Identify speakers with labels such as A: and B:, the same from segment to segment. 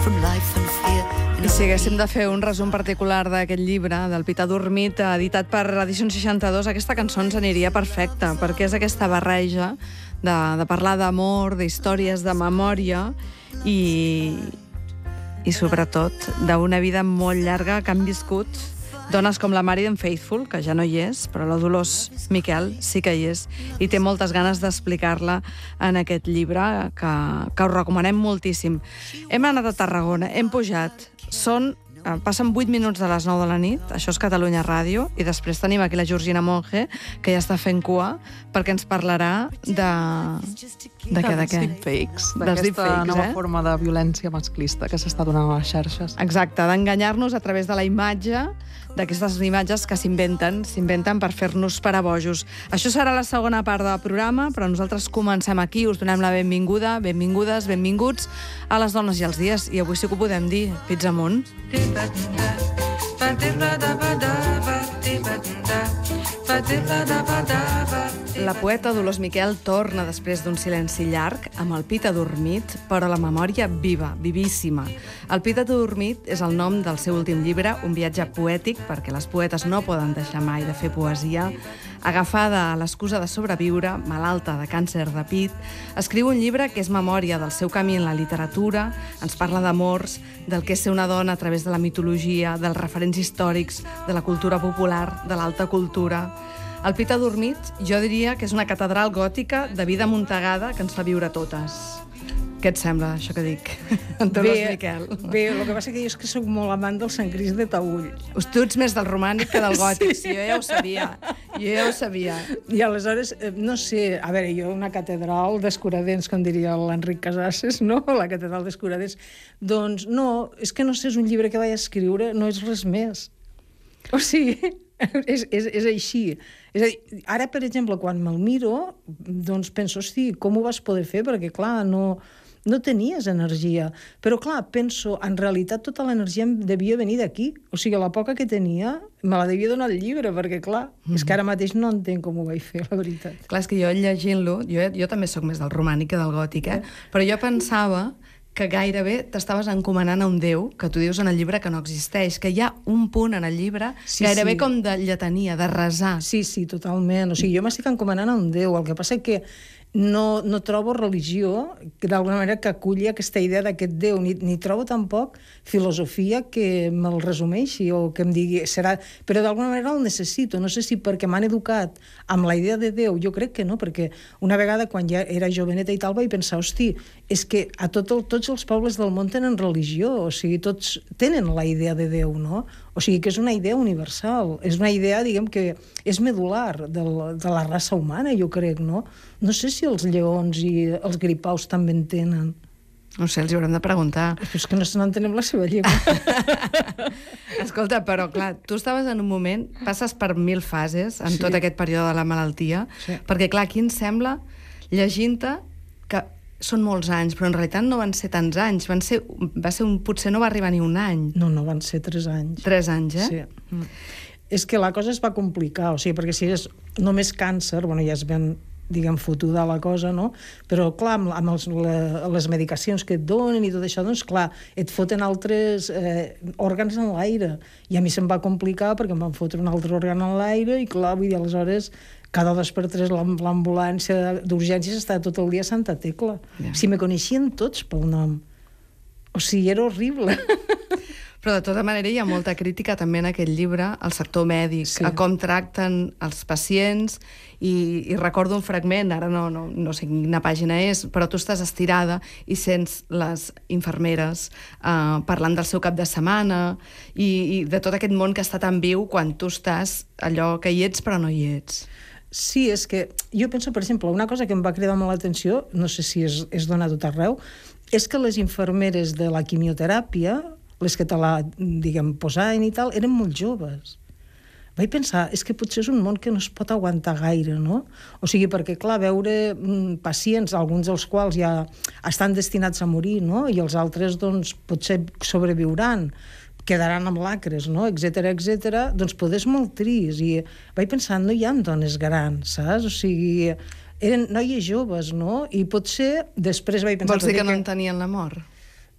A: from life and fear.
B: I si haguéssim de fer un resum particular d'aquest llibre, del Pit adormit, editat per Edicions 62, aquesta cançó ens aniria perfecta, perquè és aquesta barreja de parlar d'amor, d'històries, de memòria i sobretot d'una vida molt llarga que han viscut dones com la Marian Faithfull, que ja no hi és, però la Dolors Miquel sí que hi és, i té moltes ganes d'explicar-la en aquest llibre, que us recomanem moltíssim. Hem anat a Tarragona, hem pujat, passen 8 minuts de les 9 de la nit, això és Catalunya Ràdio, i després tenim aquí la Georgina Monge, que ja està fent cua, perquè ens parlarà de què?
C: Deepfakes, d'aquesta nova forma de violència masclista que s'està donant a les xarxes.
B: Exacte, d'enganyar-nos a través de la imatge, d'aquestes imatges que s'inventen per fer-nos parabojos. Això serà la segona part del programa, però nosaltres comencem aquí, us donem la benvinguda, benvingudes, benvinguts a les dones i els dies, i avui sí que ho podem dir, pits amunt. La poeta Dolors Miquel torna després d'un silenci llarg amb El Pit adormit, però la memòria viva, vivíssima. El Pit adormit és el nom del seu últim llibre, un viatge poètic, perquè les poetes no poden deixar mai de fer poesia. Agafada a l'excusa de sobreviure, malalta de càncer de pit, escriu un llibre que és memòria del seu camí en la literatura, ens parla d'amors, del que és ser una dona a través de la mitologia, dels referents històrics, de la cultura popular, de l'alta cultura. El Pit adormit, jo diria que és una catedral gòtica de vida amuntegada que ens fa viure totes. Què et sembla, això que dic? Dolors Miquel.
D: Bé, el que passa que jo és que soc molt amant del Sant Crist de Taüll.
B: Tu ets més del romànic que del gòtic, sí, jo ja ho sabia.
D: I aleshores, no sé, a veure, jo una catedral d'escuradents, com diria l'Enric Casases, no? La catedral d'escuradents. Doncs no, és que no sé, és un llibre que vaig escriure, no és res més. O sigui, és així. És a dir, ara, per exemple, quan me'l miro, doncs penso, hosti, com ho vas poder fer? Perquè, clar, no tenies energia. Però, clar, penso, en realitat tota l'energia devia venir d'aquí. O sigui, la poca que tenia me la devia donar el llibre, perquè, clar, és que ara mateix no entenc com ho vaig fer, la veritat.
B: Clar, és que jo llegint-lo, jo també sóc més del romànic que del gòtic, però jo pensava que gairebé t'estaves encomanant a un déu, que tu dius en el llibre que no existeix, que hi ha un punt en el llibre gairebé com de lletania, de resar.
D: Sí, totalment. O sigui, jo m'estic encomanant a un déu. El que passa que no trobo religió d'alguna manera que aculli aquesta idea d'aquest Déu, ni trobo tampoc filosofia que me'l resumeixi o que em digui serà... Però d'alguna manera el necessito, no sé si perquè m'han educat amb la idea de Déu, jo crec que no, perquè una vegada quan ja era joveneta i tal vaig pensar, hosti, és que a tots els pobles del món tenen religió, o sigui, tots tenen la idea de Déu, no? O sigui, que és una idea universal, és una idea, diguem, que és medular de la raça humana, jo crec, no? No sé si els lleons i els gripaus també en tenen.
B: No sé, els hi haurem de preguntar.
D: Però és que no entenem la seva llengua.
B: Escolta, però clar, tu estaves en un moment, passes per 1000 fases en tot aquest període de la malaltia, perquè clar, aquí ens sembla, llegint-te, que són molts anys, però en realitat no van ser tants anys, potser no va arribar ni un any.
D: No, van ser 3 anys.
B: 3 anys,
D: Sí. És que la cosa es va complicar, o sigui, perquè si és només càncer, bueno, ja es ven, diguem, fotuda la cosa, no? Però, clar, amb les medicacions que et donen i tot això, doncs, clar, et foten altres òrgans en l'aire. I a mi se'm va complicar perquè em van fotre un altre òrgan en l'aire i, clar, vull dir, aleshores cada 2 per 3 l'ambulància d'urgències estava tot el dia a Santa Tecla. Si me coneixien tots pel nom. O sigui, era horrible.
B: Però de tota manera hi ha molta crítica també en aquest llibre al sector mèdic, a com tracten els pacients, i recordo un fragment, ara no sé quina pàgina és, però tu estàs estirada i sents les infermeres parlant del seu cap de setmana i de tot aquest món que està tan viu quan tu estàs allò que hi ets però no hi ets.
D: Sí, és que jo penso, per exemple, una cosa que em va cridar molt l'atenció, no sé si és dona tot arreu, és que les infermeres de la quimioteràpia, les que te la, diguem, posaven i tal, eren molt joves. Vaig pensar, és que potser és un món que no es pot aguantar gaire, no? O sigui, perquè, clar, veure pacients, alguns dels quals ja estan destinats a morir, no? I els altres, doncs, potser sobreviuran, quedaran amb lacres, no? Etcètera, doncs poder és molt trist. I vaig pensar, no hi ha dones grans, saps? O sigui, eren noies joves, no? I potser després vaig pensar...
B: Vols dir que no entenien la mort?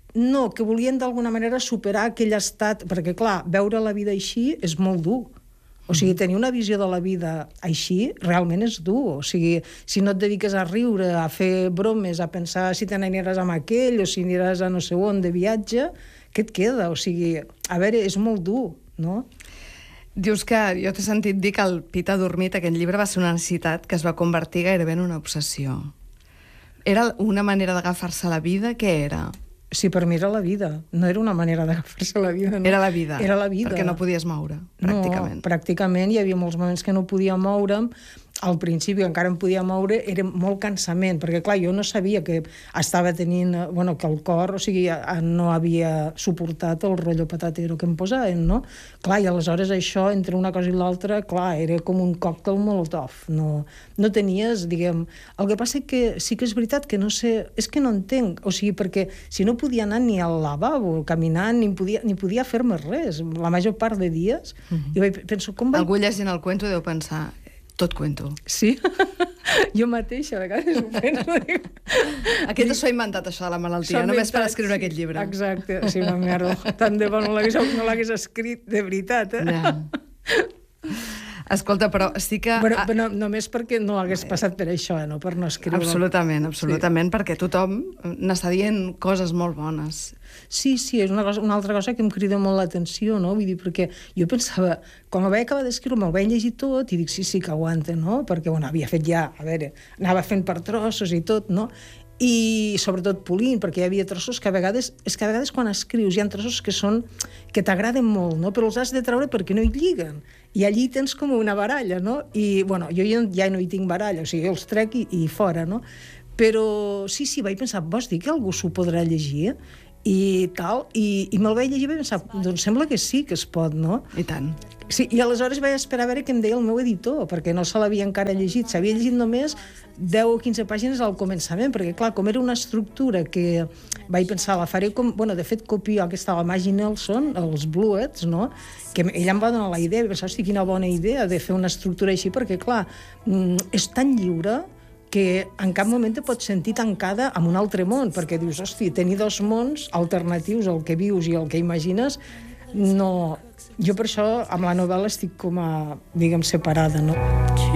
D: No, que volien d'alguna manera superar aquell estat, perquè clar, veure la vida així és molt dur. O sigui, tenir una visió de la vida així realment és dur. O sigui, si no et dediques a riure, a fer bromes, a pensar si te n'aniràs amb aquell o si aniràs a no sé on de viatge, què et queda? O sigui, a veure, és molt dur, no?
B: Dius que jo t'he sentit dir que el Pit adormit, aquest llibre, va ser una necessitat que es va convertir gairebé en una obsessió. Era una manera d'agafar-se a la vida? Què era?
D: Sí, per mi era la vida. No era una manera d'agafar-se a la vida. No.
B: Era la vida.
D: Era la vida.
B: Perquè no podies moure, pràcticament.
D: No, pràcticament. Hi havia molts moments que no podia moure'm. Al principi encara em podia moure, era molt cansament, perquè clar, jo no sabia que estava tenint, bueno, que el cor, o sigui, no havia suportat el rotllo patatero que em posaven, no? Clar, i aleshores això, entre una cosa i l'altra, clar, era com un còctel molotov. No tenies, diguem... El que passa que sí que és veritat que no sé... És que no entenc, o sigui, perquè si no podia anar ni al lavabo, caminant, ni podia fer-me res, la major part de dies, jo penso, com vaig...
B: Algú llegint el cuento deu pensar... Tot cuento.
D: Sí? Jo mateixa, a vegades ho penso.
B: Aquest s'ho ha inventat, això de la malaltia, només per escriure aquest llibre.
D: Exacte, sí, una merda. Tant de bo no l'hagués escrit de veritat,
B: Ja. Escolta, però sí que...
D: Però només perquè no hagués passat per això, no per no escriure.
B: Absolutament, absolutament, perquè tothom n'està dient coses molt bones.
D: Sí, és una altra cosa que em crida molt l'atenció, no? Vull dir, perquè jo pensava, quan ho vaig acabar d'escriure, me'l vaig llegir tot i dic, sí, que aguanta, no? Perquè, bueno, havia fet ja, a veure, anava fent per trossos i tot, no? I sobretot polint, perquè hi havia trossos que a vegades quan escrius hi ha trossos que t'agraden molt, no? Però els has de treure perquè no hi lliguen. I allí tens com una baralla, no? I, bueno, jo ja no hi tinc baralla, o sigui, els trec i fora, no? Però sí, vaig pensar, vols dir que algú s'ho podrà llegir? I tal, i me'l vaig llegir i vaig pensar, doncs sembla que sí que es pot, no?
B: I tant.
D: Sí, i aleshores vaig esperar a veure què em deia el meu editor, perquè no se l'havia encara llegit. S'havia llegit només 10 o 15 pàgines al començament, perquè, clar, com era una estructura que vaig pensar, la faré com... Bueno, de fet, copio aquesta, la Maggie Nelson, els Bluets, no? Que ella em va donar la idea, i pensar, hosti, quina bona idea de fer una estructura així, perquè, clar, és tan lliure que en cap moment te pots sentir tancada en un altre món, perquè dius, hosti, tenir dos mons alternatius, el que vius i el que imagines, no... Jo per això amb la novel·la estic com a, diguem, separada, no?